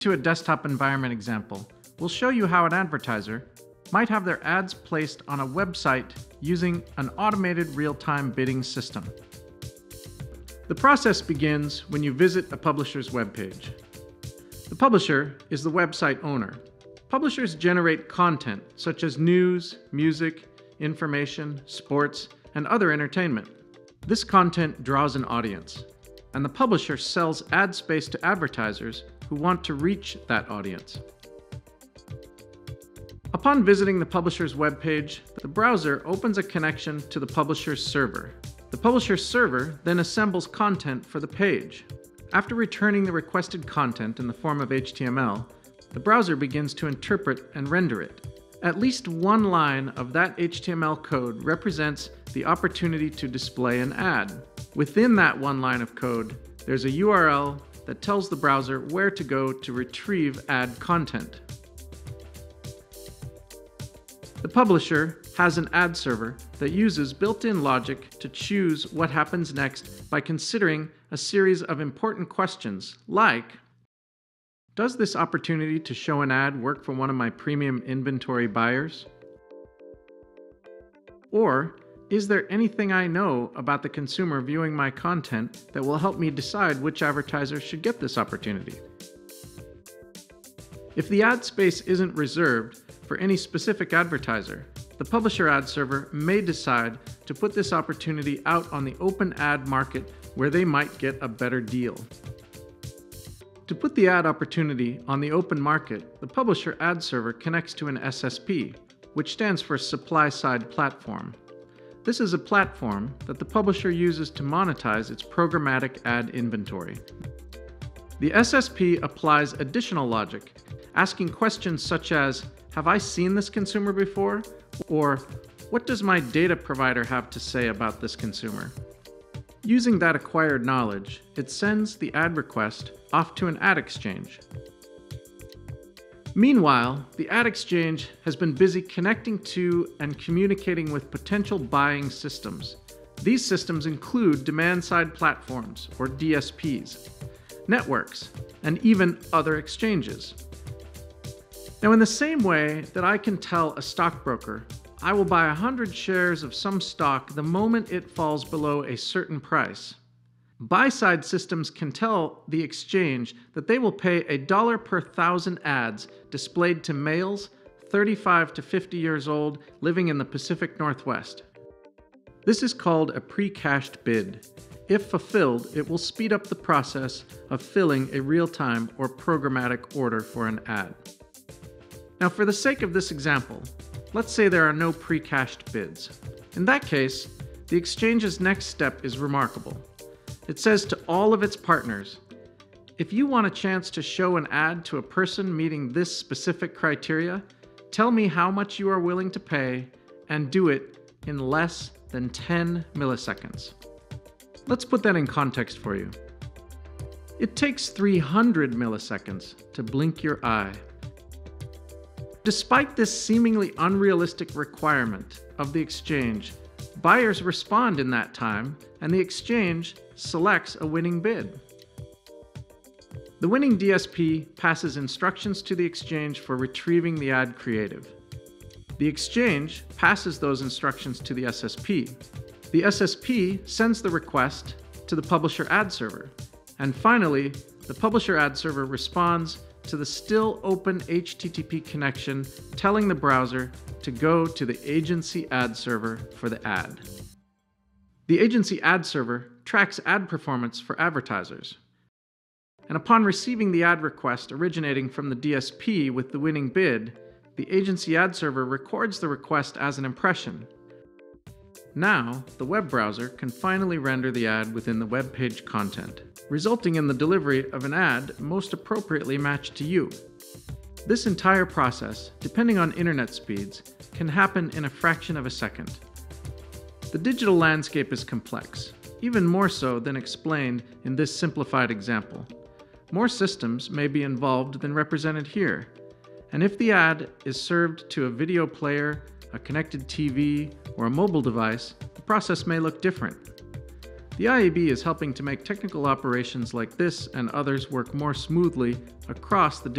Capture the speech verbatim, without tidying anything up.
To a desktop environment example, we'll show you how an advertiser might have their ads placed on a website using an automated real-time bidding system. The process begins when you visit a publisher's webpage. The publisher is the website owner. Publishers generate content such as news, music, information, sports, and other entertainment. This content draws an audience, and the publisher sells ad space to advertisers who want to reach that audience. Upon visiting the publisher's webpage, the browser opens a connection to the publisher's server. The publisher's server then assembles content for the page. After returning the requested content in the form of H T M L, the browser begins to interpret and render it. At least one line of that H T M L code represents the opportunity to display an ad. Within that one line of code, there's a U R L that tells the browser where to go to retrieve ad content. The publisher has an ad server that uses built-in logic to choose what happens next by considering a series of important questions like, does this opportunity to show an ad work for one of my premium inventory buyers? Or, is there anything I know about the consumer viewing my content that will help me decide which advertiser should get this opportunity? If the ad space isn't reserved for any specific advertiser, the publisher ad server may decide to put this opportunity out on the open ad market where they might get a better deal. To put the ad opportunity on the open market, the publisher ad server connects to an S S P, which stands for Supply-Side Platform. This is a platform that the publisher uses to monetize its programmatic ad inventory. The S S P applies additional logic, asking questions such as, have I seen this consumer before? Or, what does my data provider have to say about this consumer? Using that acquired knowledge, it sends the ad request off to an ad exchange. Meanwhile, the ad exchange has been busy connecting to and communicating with potential buying systems. These systems include demand-side platforms, or D S Ps, networks, and even other exchanges. Now, in the same way that I can tell a stockbroker, I will buy one hundred shares of some stock the moment it falls below a certain price, buy-side systems can tell the exchange that they will pay a dollar per thousand ads displayed to males thirty-five to fifty years old living in the Pacific Northwest. This is called a pre-cached bid. If fulfilled, it will speed up the process of filling a real-time or programmatic order for an ad. Now, for the sake of this example, let's say there are no pre-cached bids. In that case, the exchange's next step is remarkable. It says to all of its partners, if you want a chance to show an ad to a person meeting this specific criteria, tell me how much you are willing to pay and do it in less than ten milliseconds. Let's put that in context for you. It takes three hundred milliseconds to blink your eye. Despite this seemingly unrealistic requirement of the exchange, buyers respond in that time, and the exchange selects a winning bid. The winning D S P passes instructions to the exchange for retrieving the ad creative. The exchange passes those instructions to the S S P. The S S P sends the request to the publisher ad server. And finally, the publisher ad server responds to the still open H T T P connection telling the browser to go to the agency ad server for the ad. The agency ad server tracks ad performance for advertisers. And upon receiving the ad request originating from the D S P with the winning bid, the agency ad server records the request as an impression. Now, the web browser can finally render the ad within the web page content, resulting in the delivery of an ad most appropriately matched to you. This entire process, depending on internet speeds, can happen in a fraction of a second. The digital landscape is complex, even more so than explained in this simplified example. More systems may be involved than represented here, and if the ad is served to a video player, a connected T V, or a mobile device, the process may look different. The I A B is helping to make technical operations like this and others work more smoothly across the